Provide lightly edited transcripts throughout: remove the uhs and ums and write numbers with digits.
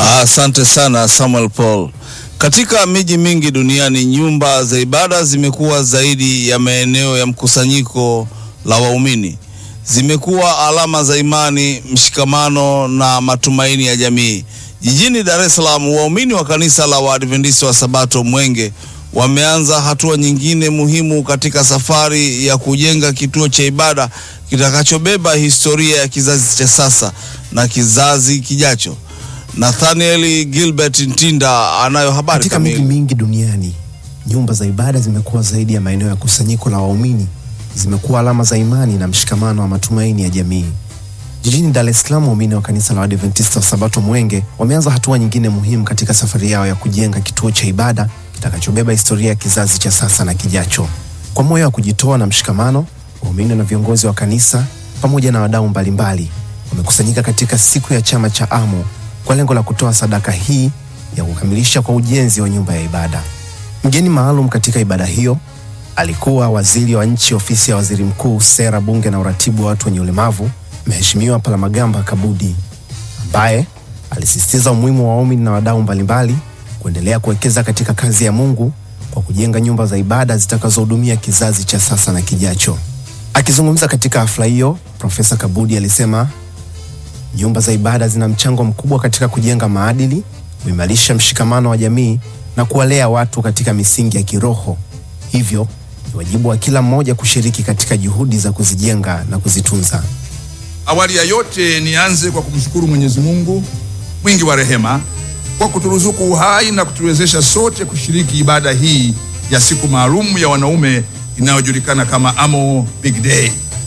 Asante sana Samuel Paul. Katika miji mingi duniani, nyumba za ibada zimekuwa zaidi ya maeneo ya mkusanyiko la waumini. Zimekuwa alama za imani, mshikamano na matumaini ya jamii. Jijini Dar es Salaam, waumini wa kanisa la Waadventista wa Sabato Mwenge wameanza hatua nyingine muhimu katika safari ya kujenga kituo cha ibada kitakachobeba historia ya kizazi cha sasa na kizazi kijacho. Nathaniel Gilbert Ntinda anayo habari katika kamili. miji mingi duniani, nyumba za ibada zimekuwa zaidi ya maeneo ya kusanyiko la waumini. Zimekuwa alama za imani na mshikamano wa matumaini ya jamii. Jijini Dar es Salaam, waumini wa kanisa la Waadventista wa Sabato Mwenge wameanza hatua nyingine muhimu katika safari yao ya kujenga kituo cha ibada kitakachobeba historia ya kizazi cha sasa na kijacho. Kwa moyo wa kujitoa na mshikamano, waumini na viongozi wa kanisa pamoja na wadau mbalimbali wamekusanyika katika siku ya chama cha AMO kwa lengo la kutoa sadaka hii ya kukamilisha kwa ujenzi wa nyumba ya ibada. Mgeni maalum katika ibada hiyo alikuwa waziri wa nchi ofisi ya waziri mkuu, sera, bunge na uratibu wa watu wenye ulemavu, Mheshimiwa Palamagamba Kabudi, ambaye alisisitiza umuhimu wa waumini na wadau mbalimbali kuendelea kuwekeza katika kazi ya Mungu kwa kujenga nyumba za ibada zitakazohudumia kizazi cha sasa na kijacho. Akizungumza katika hafla hiyo, Profesa Kabudi alisema nyumba za ibada zina mchango mkubwa katika kujenga maadili, kuimarisha mshikamano wa jamii na kuwalea watu katika misingi ya kiroho. Hivyo, ni wajibu wa kila mmoja kushiriki katika juhudi za kuzijenga na kuzitunza. Awali ya yote nianze kwa kumshukuru Mwenyezi Mungu mwingi wa rehema kwa kuturuzuku uhai na kutuwezesha sote kushiriki ibada hii ya siku maalum ya wanaume inayojulikana kama AMO Big Day.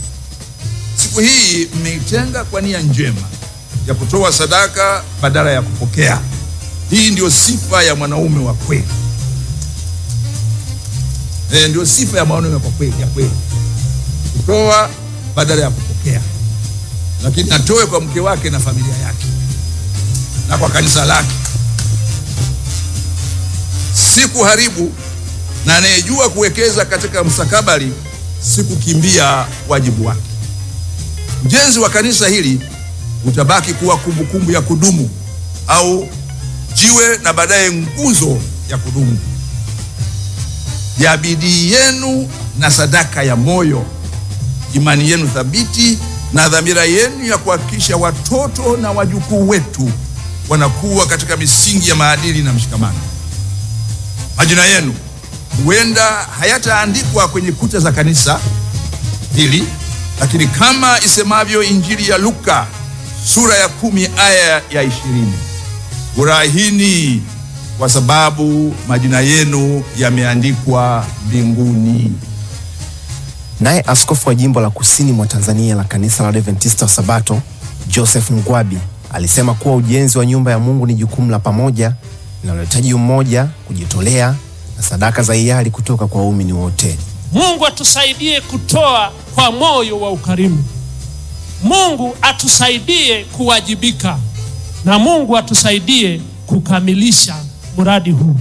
Siku hii mmeitenga kwa nia njema ya kutoa sadaka badala ya kupokea. Hii ndio sifa ya mwanaume wa kweli. Ndio sifa ya mwanaume wa kweli, ya kweli. Kutoa badala ya kupokea. Lakini atoe kwa mke wake na familia yake na kwa kanisa lake. Siku haribu na anayejua kuwekeza katika mstakabali, siku kimbia wajibu wake. Ujenzi wa kanisa hili utabaki kuwa kumbukumbu ya kudumu au jiwe na baadaye nguzo ya kudumu ya bidii yenu na sadaka ya moyo, imani yenu thabiti na dhamira yenu ya kuhakikisha watoto na wajukuu wetu wanakuwa katika misingi ya maadili na mshikamano. Majina yenu huenda hayataandikwa kwenye kuta za kanisa hili, lakini kama isemavyo Injili ya Luka sura ya 10 aya ya 20, furahini kwa sababu majina yenu yameandikwa mbinguni. Naye askofu wa jimbo la kusini mwa Tanzania la kanisa la Waadventista wa Sabato, Joseph Ngwabi, alisema kuwa ujenzi wa nyumba ya Mungu ni jukumu la pamoja linalohitaji umoja, kujitolea na sadaka za hiari kutoka kwa waumini wote. Mungu atusaidie kutoa kwa moyo wa ukarimu. Mungu atusaidie kuwajibika, na Mungu atusaidie kukamilisha mradi huu.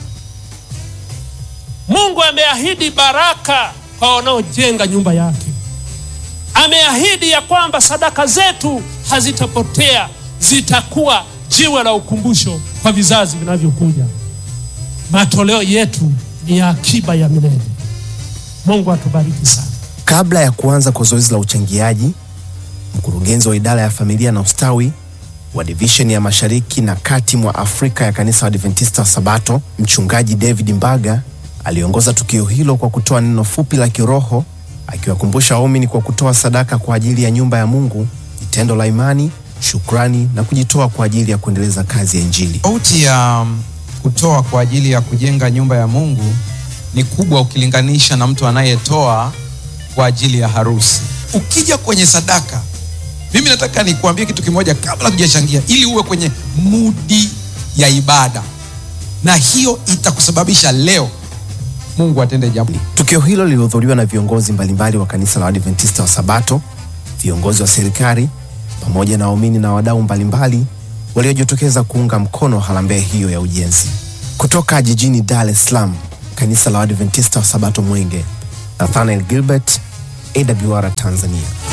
Mungu ameahidi baraka kwa wanaojenga nyumba yake. Ameahidi ya kwamba sadaka zetu hazitapotea, zitakuwa jiwe la ukumbusho kwa vizazi vinavyokuja. Matoleo yetu ni akiba ya milele. Mungu atubariki sana. Kabla ya kuanza kwa zoezi la uchangiaji, mkurugenzi wa idara ya familia na ustawi wa division ya Mashariki na Kati mwa Afrika ya kanisa wa Adventista wa Sabato, Mchungaji David Mbaga, aliongoza tukio hilo kwa kutoa neno fupi la kiroho, akiwakumbusha waumini kwa kutoa sadaka kwa ajili ya nyumba ya Mungu, tendo la imani, shukrani na kujitoa kwa ajili ya kuendeleza kazi ya Injili. Tofauti ya kutoa kwa ajili ya kujenga nyumba ya Mungu ni kubwa ukilinganisha na mtu anayetoa kwa ajili ya harusi. Ukija kwenye sadaka, mimi nataka nikuambie kitu kimoja kabla hujachangia, ili uwe kwenye mudi ya ibada, na hiyo itakusababisha leo Mungu atende jambo. Tukio hilo lilihudhuriwa na viongozi mbalimbali wa kanisa la Waadventista wa Sabato, viongozi wa serikali pamoja na waumini na wadau mbalimbali waliojitokeza kuunga mkono harambee hiyo ya ujenzi. Kutoka jijini Dar es Salaam, kanisa la Waadventista wa Sabato Mwenge, Nathaniel Gilbert, AWR Tanzania.